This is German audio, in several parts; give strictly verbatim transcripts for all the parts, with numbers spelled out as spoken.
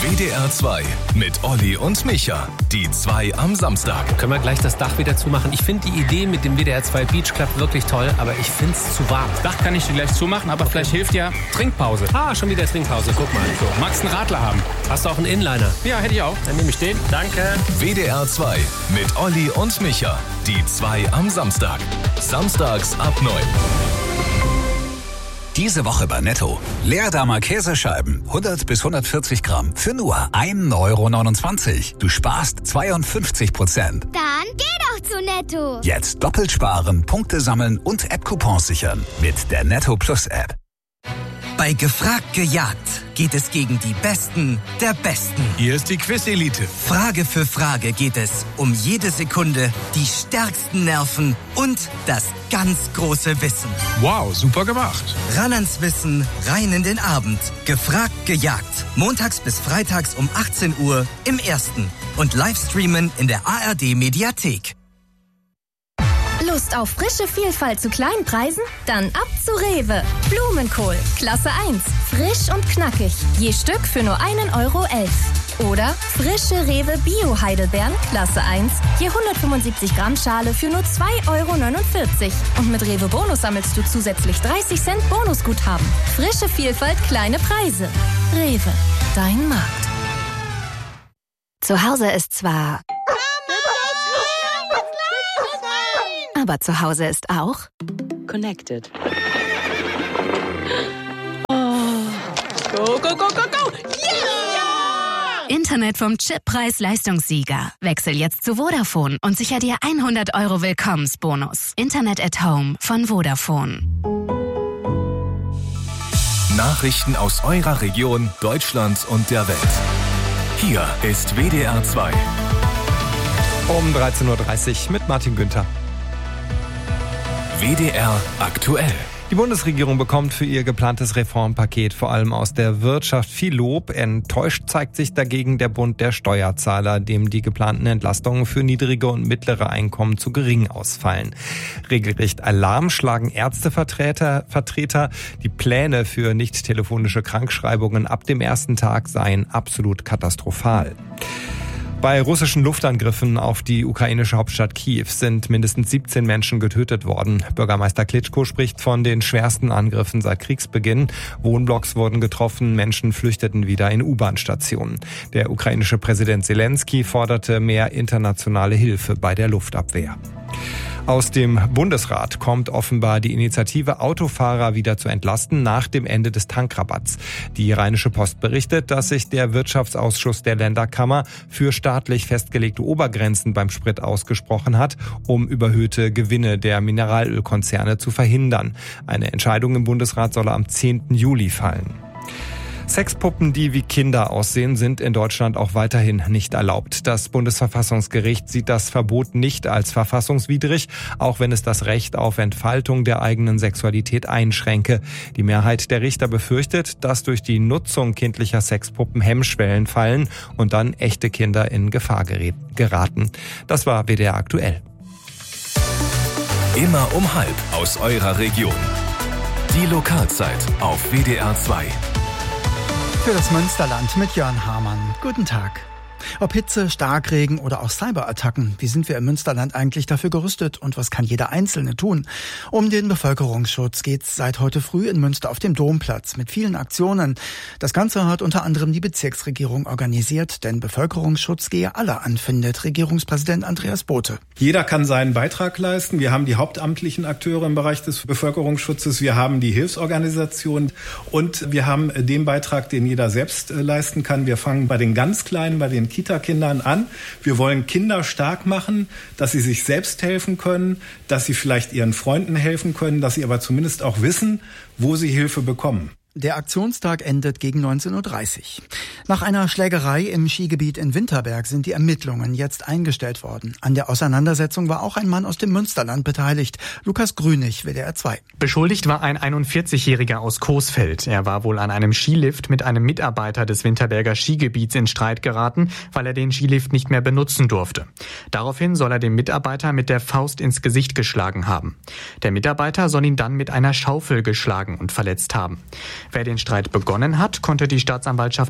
W D R zwei mit Olli und Micha. Die zwei am Samstag. Können wir gleich das Dach wieder zumachen? Ich finde die Idee mit dem W D R zwei Beach Club wirklich toll, aber ich finde es zu warm. Das Dach kann ich dir gleich zumachen, aber okay. Vielleicht hilft ja Trinkpause. Ah, schon wieder Trinkpause. Guck mal. So, magst du einen Radler haben? Hast du auch einen Inliner? Ja, hätte ich auch. Dann nehme ich den. Danke. W D R zwei mit Olli und Micha. Die zwei am Samstag. Samstags ab neun. Diese Woche bei Netto. Leerdammer Käsescheiben, hundert bis hundertvierzig Gramm, für nur ein Euro neunundzwanzig. Du sparst zweiundfünfzig Prozent. Dann geh doch zu Netto. Jetzt doppelt sparen, Punkte sammeln und App-Coupons sichern mit der Netto Plus App. Bei Gefragt gejagt geht es gegen die Besten der Besten. Hier ist die Quiz-Elite. Frage für Frage geht es um jede Sekunde, die stärksten Nerven und das ganz große Wissen. Wow, super gemacht. Ran ans Wissen, rein in den Abend. Gefragt gejagt. Montags bis freitags um achtzehn Uhr im Ersten. Und Livestreamen in der A R D-Mediathek. Lust auf frische Vielfalt zu kleinen Preisen? Dann ab zu Rewe. Blumenkohl, Klasse eins. Frisch und knackig. Je Stück für nur einen Euro elf. Oder frische Rewe Bio-Heidelbeeren, Klasse eins. Je hundertfünfundsiebzig Gramm Schale für nur zwei Euro neunundvierzig. Und mit Rewe Bonus sammelst du zusätzlich dreißig Cent Bonusguthaben. Frische Vielfalt, kleine Preise. Rewe, dein Markt. Zu Hause ist zwar... Aber zu Hause ist auch Connected. Oh. Go, go, go, go, go! Yeah! Internet vom Chip-Preis-Leistungssieger. Wechsel jetzt zu Vodafone und sicher dir hundert Euro Willkommensbonus. Internet at Home von Vodafone. Nachrichten aus eurer Region, Deutschland und der Welt. Hier ist W D R zwei. Um dreizehn Uhr dreißig mit Martin Günther. W D R aktuell. Die Bundesregierung bekommt für ihr geplantes Reformpaket vor allem aus der Wirtschaft viel Lob. Enttäuscht zeigt sich dagegen der Bund der Steuerzahler, dem die geplanten Entlastungen für niedrige und mittlere Einkommen zu gering ausfallen. Regelrecht Alarm schlagen Ärztevertreter, Vertreter. Die Pläne für nicht telefonische Krankschreibungen ab dem ersten Tag seien absolut katastrophal. Bei russischen Luftangriffen auf die ukrainische Hauptstadt Kiew sind mindestens siebzehn Menschen getötet worden. Bürgermeister Klitschko spricht von den schwersten Angriffen seit Kriegsbeginn. Wohnblocks wurden getroffen, Menschen flüchteten wieder in U-Bahn-Stationen. Der ukrainische Präsident Zelensky forderte mehr internationale Hilfe bei der Luftabwehr. Aus dem Bundesrat kommt offenbar die Initiative, Autofahrer wieder zu entlasten nach dem Ende des Tankrabatts. Die Rheinische Post berichtet, dass sich der Wirtschaftsausschuss der Länderkammer für staatlich festgelegte Obergrenzen beim Sprit ausgesprochen hat, um überhöhte Gewinne der Mineralölkonzerne zu verhindern. Eine Entscheidung im Bundesrat soll am zehnten Juli fallen. Sexpuppen, die wie Kinder aussehen, sind in Deutschland auch weiterhin nicht erlaubt. Das Bundesverfassungsgericht sieht das Verbot nicht als verfassungswidrig, auch wenn es das Recht auf Entfaltung der eigenen Sexualität einschränke. Die Mehrheit der Richter befürchtet, dass durch die Nutzung kindlicher Sexpuppen Hemmschwellen fallen und dann echte Kinder in Gefahr geraten. Das war W D R aktuell. Immer um halb aus eurer Region. Die Lokalzeit auf W D R zwei. Für das Münsterland mit Jörn Hamann. Guten Tag. Ob Hitze, Starkregen oder auch Cyberattacken, wie sind wir im Münsterland eigentlich dafür gerüstet und was kann jeder Einzelne tun? Um den Bevölkerungsschutz geht's seit heute früh in Münster auf dem Domplatz mit vielen Aktionen. Das Ganze hat unter anderem die Bezirksregierung organisiert, denn Bevölkerungsschutz gehe alle an, findet Regierungspräsident Andreas Bothe. Jeder kann seinen Beitrag leisten. Wir haben die hauptamtlichen Akteure im Bereich des Bevölkerungsschutzes, wir haben die Hilfsorganisationen und wir haben den Beitrag, den jeder selbst leisten kann. Wir fangen bei den ganz Kleinen, bei den Kita-Kindern an. Wir wollen Kinder stark machen, dass sie sich selbst helfen können, dass sie vielleicht ihren Freunden helfen können, dass sie aber zumindest auch wissen, wo sie Hilfe bekommen. Der Aktionstag endet gegen neunzehn Uhr dreißig. Nach einer Schlägerei im Skigebiet in Winterberg sind die Ermittlungen jetzt eingestellt worden. An der Auseinandersetzung war auch ein Mann aus dem Münsterland beteiligt. Lukas Grünig, W D R zwei. Beschuldigt war ein einundvierzigjähriger aus Coesfeld. Er war wohl an einem Skilift mit einem Mitarbeiter des Winterberger Skigebiets in Streit geraten, weil er den Skilift nicht mehr benutzen durfte. Daraufhin soll er dem Mitarbeiter mit der Faust ins Gesicht geschlagen haben. Der Mitarbeiter soll ihn dann mit einer Schaufel geschlagen und verletzt haben. Wer den Streit begonnen hat, konnte die Staatsanwaltschaft Arnsberg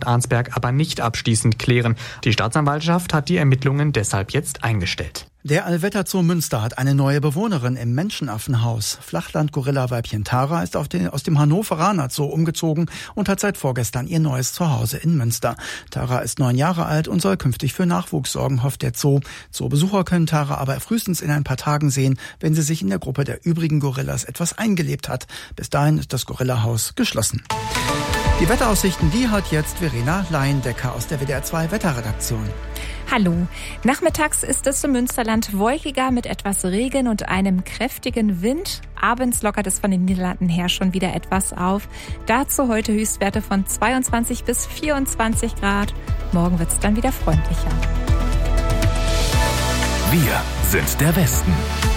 Freitag aber nicht abschließend klären. Die Staatsanwaltschaft hat die Ermittlungen deshalb jetzt eingestellt. Der Allwetterzoo Münster hat eine neue Bewohnerin im Menschenaffenhaus. Flachland-Gorilla-Weibchen Tara ist auf den, aus dem Hannoveraner Zoo umgezogen und hat seit vorgestern ihr neues Zuhause in Münster. Tara ist neun Jahre alt und soll künftig für Nachwuchs sorgen, hofft der Zoo. Zoobesucher können Tara aber frühestens in ein paar Tagen sehen, wenn sie sich in der Gruppe der übrigen Gorillas etwas eingelebt hat. Bis dahin ist das Gorillahaus geschlossen. Die Wetteraussichten, die hat jetzt Verena Laiendecker aus der W D R zwei Wetterredaktion. Hallo. Nachmittags ist es im Münsterland wolkiger mit etwas Regen und einem kräftigen Wind. Abends lockert es von den Niederlanden her schon wieder etwas auf. Dazu heute Höchstwerte von zweiundzwanzig bis vierundzwanzig Grad. Morgen wird es dann wieder freundlicher. Wir sind der Westen.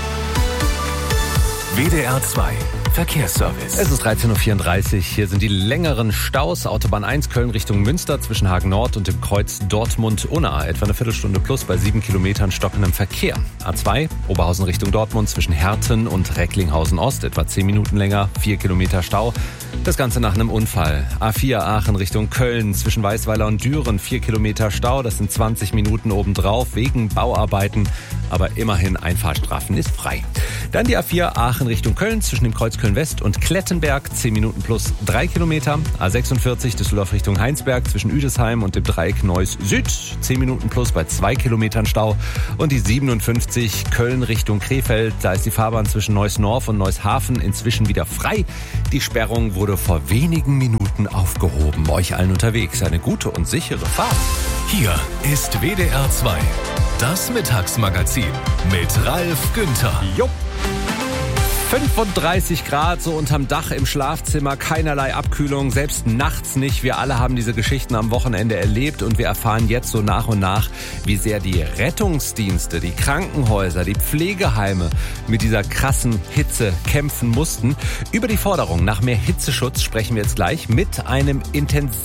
W D R zwei Verkehrsservice. Es ist dreizehn Uhr vierunddreißig. Hier sind die längeren Staus. Autobahn eins Köln Richtung Münster zwischen Hagen Nord und dem Kreuz Dortmund-Unna. Etwa eine Viertelstunde plus bei sieben Kilometern stockendem Verkehr. A zwei Oberhausen Richtung Dortmund zwischen Herten und Recklinghausen Ost. Etwa zehn Minuten länger, vier Kilometer Stau. Das Ganze nach einem Unfall. A vier Aachen Richtung Köln zwischen Weißweiler und Düren. vier Kilometer Stau. Das sind zwanzig Minuten obendrauf wegen Bauarbeiten. Aber immerhin Einfahrstrafen ist frei. Dann die A vier Aachen Richtung Köln zwischen dem Kreuz Köln-West und Klettenberg. zehn Minuten plus drei Kilometer. A sechsundvierzig Düsseldorf Richtung Heinsberg zwischen Üdesheim und dem Dreieck Neuss Süd. zehn Minuten plus bei zwei Kilometern Stau. Und die siebenundfünfzig Köln Richtung Krefeld. Da ist die Fahrbahn zwischen Neuss-Norf und Neuss-Hafen inzwischen wieder frei. Die Sperrung wurde vor wenigen Minuten aufgehoben. Euch allen unterwegs eine gute und sichere Fahrt. Hier ist W D R zwei. Das Mittagsmagazin mit Ralf Günther. Jupp. fünfunddreißig Grad so unterm Dach im Schlafzimmer, keinerlei Abkühlung, selbst nachts nicht. Wir alle haben diese Geschichten am Wochenende erlebt und wir erfahren jetzt so nach und nach, wie sehr die Rettungsdienste, die Krankenhäuser, die Pflegeheime mit dieser krassen Hitze kämpfen mussten. Über die Forderung nach mehr Hitzeschutz sprechen wir jetzt gleich mit einem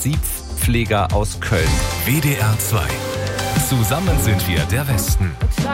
Intensivpfleger aus Köln. W D R zwei. Zusammen sind wir der Westen.